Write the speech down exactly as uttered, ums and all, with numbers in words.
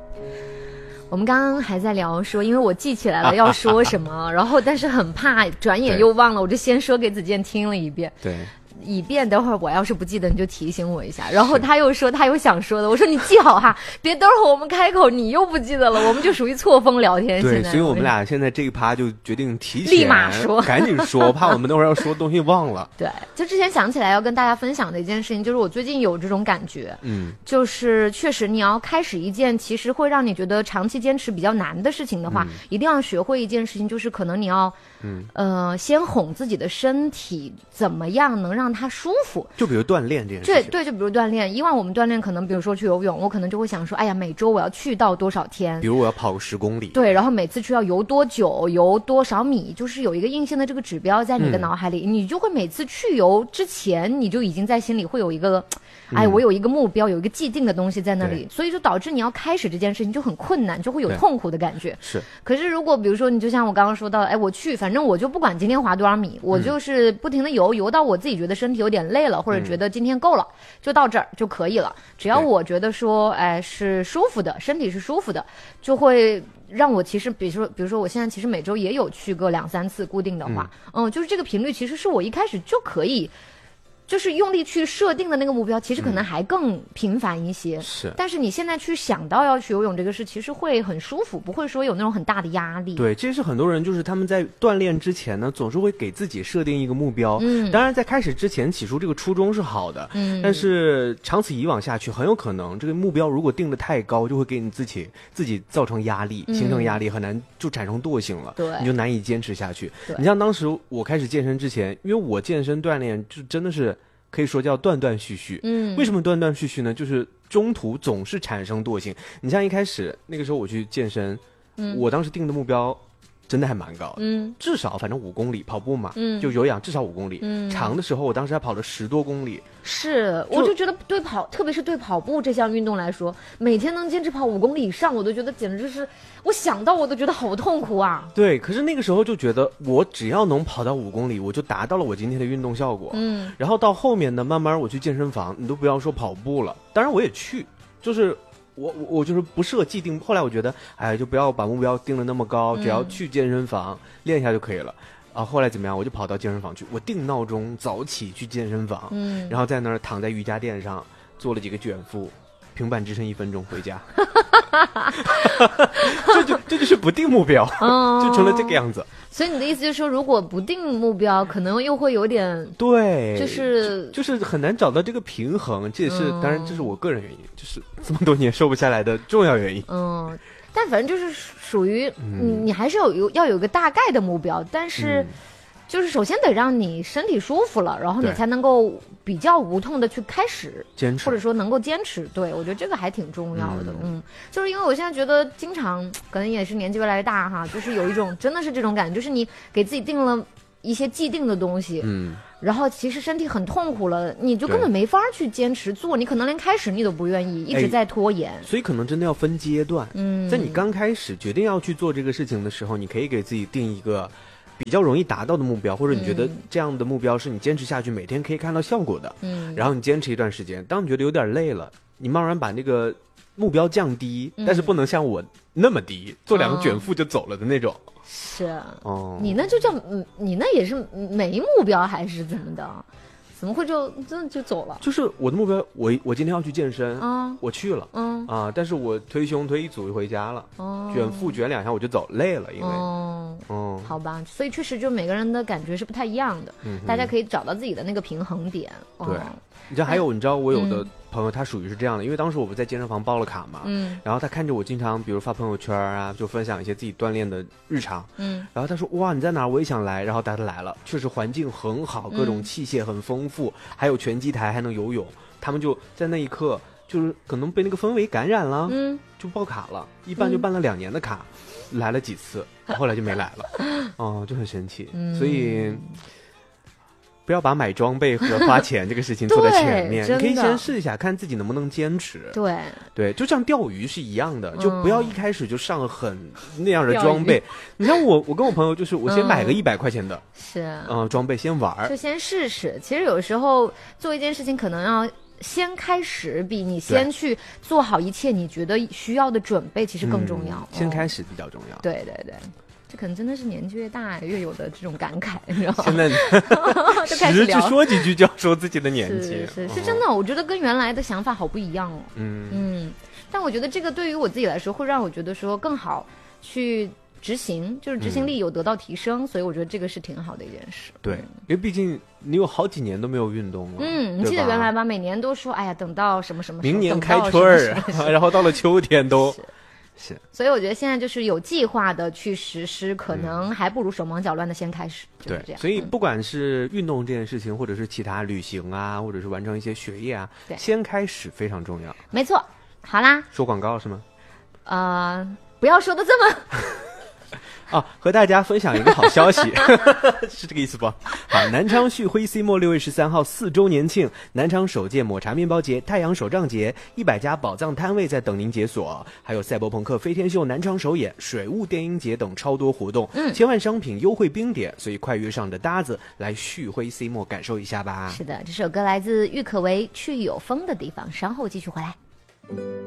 我们刚刚还在聊说，因为我记起来了要说什么，然后但是很怕转眼又忘了，我就先说给子健听了一遍。 对。 以便等会儿我要是不记得你就提醒我一下。然后他又说他有想说的，我说你记好哈，别等会儿我们开口你又不记得了，我们就属于错峰聊天。 对， 现在所以我们俩现在这一趴就决定提前立马说， 赶紧说，怕我们等会儿要说东西忘了。 对，就之前想起来要跟大家分享的一件事情，就是我最近有这种感觉， 嗯， 就是确实你要开始一件其实会让你觉得长期坚持比较难的事情的话，嗯、一定要学会一件事情，就是可能你要，嗯，呃，先哄自己的身体怎么样能让它舒服。 就比如锻炼这件事情， 对对，就比如锻炼。以往我们锻炼可能，比如说去游泳，我可能就会想说，哎呀，每周我要去到多少天？ 比如我要跑个十公里， 对，然后每次去要游多久，游多少米，就是有一个硬性的这个指标在你的脑海里，嗯、你就会每次去游之前，你就已经在心里会有一个，哎，我有一个目标，有一个既定的东西在那里，所以就导致你要开始这件事情就很困难，就会有痛苦的感觉。 是。 可是如果比如说你就像我刚刚说到，哎，我去，反正我就不管今天划多少米，我就是不停的游，游到我自己觉得身体有点累了。或者觉得今天够了，嗯、就到这儿就可以了。只要我觉得说，哎，是舒服的，身体是舒服的，就会让我其实，比如说，比如说，我现在其实每周也有去个两三次，固定的话，嗯，嗯就是这个频率其实是我一开始就可以。就是用力去设定的那个目标，其实可能还更频繁一些。是、嗯，但是你现在去想到要去游泳这个事，其实会很舒服，不会说有那种很大的压力。 对，这是很多人就是他们在锻炼之前呢，总是会给自己设定一个目标。嗯，当然在开始之前起初这个初衷是好的，嗯，但是长此以往下去，很有可能这个目标如果定得太高，就会给你自己自己造成压力，形成压力，很难就产生惰性了。对、嗯，你就难以坚持下去。你像当时我开始健身之前，因为我健身锻炼就真的是。可以说叫断断续续，嗯，为什么断断续续呢？就是中途总是产生惰性。你像一开始那个时候我去健身，嗯，我当时定的目标真的还蛮高的，嗯，至少反正五公里跑步嘛，嗯，就有氧至少五公里，嗯，长的时候我当时还跑了十多公里。 是，我就觉得对跑，特别是对跑步这项运动来说，每天能坚持跑五公里以上，我都觉得简直是，我想到我都觉得好痛苦啊。 对，可是那个时候就觉得，我只要能跑到五公里，我就达到了我今天的运动效果。嗯，然后到后面呢，慢慢我去健身房，你都不要说跑步了，当然我也去，就是我我我就是不设既定。后来我觉得，哎，就不要把目标定得那么高，只要去健身房、嗯、练一下就可以了。啊，后来怎么样？我就跑到健身房去，我定闹钟早起去健身房，嗯，然后在那儿躺在瑜伽垫上做了几个卷腹，平板支撑一分钟回家。这就这就是不定目标，哦、就成了这个样子。 所以你的意思就是说，如果不定目标，可能又会有点对， 就是就就是很难找到这个平衡。这也是、嗯、当然，这是我个人原因，就是这么多年瘦不下来的重要原因。嗯。 但反正就是属于你，你还是有有要有一个大概的目标，但是就是首先得让你身体舒服了，然后你才能够比较无痛的去开始坚持， 或者说能够坚持。对，我觉得这个还挺重要的。嗯, 嗯，就是因为我现在觉得经常可能也是年纪越来越大哈，就是有一种真的是这种感觉，就是你给自己定了一些既定的东西，嗯。然后其实身体很痛苦了，你就根本没法去坚持做，你可能连开始你都不愿意，一直在拖延。 所以可能真的要分阶段。嗯，在你刚开始决定要去做这个事情的时候，你可以给自己定一个比较容易达到的目标，或者你觉得这样的目标是你坚持下去每天可以看到效果的。嗯，然后你坚持一段时间，当你觉得有点累了，你慢慢把那个目标降低，但是不能像我那么低，做两个卷腹就走了的那种。 是哦，你那就叫你那也是没目标还是怎么的？怎么会就真的就走了？ 就是我的目标，我我今天要去健身，嗯，我去了，嗯啊，但是我推胸推一组就回家了，哦，卷腹卷两下我就走，累了，因为哦， 哦，好吧，所以确实就每个人的感觉是不太一样的，嗯，大家可以找到自己的那个平衡点。 对，哦、你知道还有，你知道我有的朋友他属于是这样的，因为当时我不在健身房报了卡嘛，嗯，然后他看着我经常比如发朋友圈啊，就分享一些自己锻炼的日常，嗯，然后他说哇你在哪儿我也想来，然后带他来了，确实环境很好，各种器械很丰富，嗯、还有拳击台还能游泳，他们就在那一刻就是可能被那个氛围感染了，嗯，就报卡了，一办就办了两年的卡，嗯、来了几次，后来就没来了，哦，就很神奇，嗯、所以。不要把买装备和花钱这个事情做在前面，你可以先试一下，看自己能不能坚持。 对对，就像钓鱼是一样的，嗯、就不要一开始就上很那样的装备。你像我，我跟我朋友就是，我先买个一百块钱的， 是嗯、呃、装备先玩， 就先试试。其实有时候做一件事情可能要先开始比你先去做好一切你觉得需要的准备其实更重要。嗯、 先开始比较重要。 哦、对对对。这可能真的是年纪越大越有的这种感慨，你知道吗？ 现在就开始聊， 去说几句就要说自己的年纪， 是是是真的，我觉得跟原来的想法好不一样哦。 嗯嗯，但我觉得这个对于我自己来说，会让我觉得说更好去执行，就是执行力有得到提升，嗯、所以我觉得这个是挺好的一件事。 对，因为毕竟你有好几年都没有运动了。 嗯，你记得原来吧？每年都说，哎呀，等到什么什么明年开春儿，然后到了秋天都。 是，所以我觉得现在就是有计划的去实施，可能还不如手忙脚乱的先开始。嗯、就是这样。 所以不管是运动这件事情，或者是其他旅行啊，或者是完成一些学业啊，先开始非常重要。 没错。好啦， 说广告是吗？ 呃，不要说的这么。 啊，和大家分享一个好消息，是这个意思不？好，南昌旭辉 C 墨六月十三号四周年庆，南昌首届抹茶面包节、太阳手账节，一百家宝藏摊位在等您解锁，还有赛博朋克飞天秀南昌首演、水雾电音节等超多活动，嗯，千万商品优惠冰点，所以快约上你的搭子来旭辉 C 墨感受一下吧。 是的，这首歌来自郁可唯《去有风的地方》，稍后继续回来。